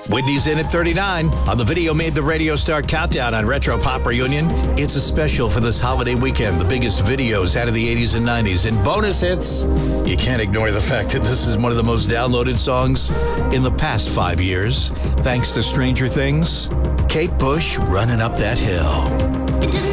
Whitney's in at 39 on the Video Made the Radio Star Countdown on Retro Pop Reunion. It's a special for this holiday weekend. The biggest videos out of the 80s and 90s and bonus hits. You can't ignore the fact that this is one of the most downloaded songs in the past 5 years. Thanks to Stranger Things, Kate Bush, Running Up That Hill.